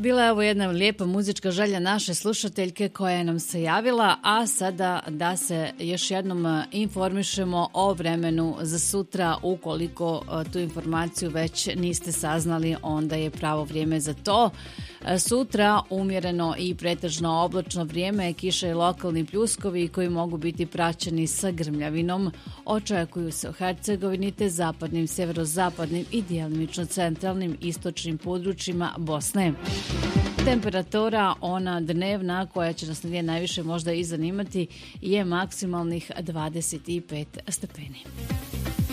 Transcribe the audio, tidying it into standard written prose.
Bila je ovo jedna lijepa muzička želja naše slušateljke koja je nam se javila, a sada da se još jednom informišemo o vremenu za sutra. Ukoliko tu informaciju već niste saznali, onda je pravo vrijeme za to. Sutra umjereno i pretežno oblačno vrijeme, kiša i lokalni pljuskovi koji mogu biti praćeni sa grmljavinom. Očekuju se u Hercegovini te zapadnim, sjeverozapadnim i djelomično centralnim istočnim područjima Bosne. Temperatura, ona dnevna, koja će nas najviše možda i zanimati, je maksimalnih 25 stepeni.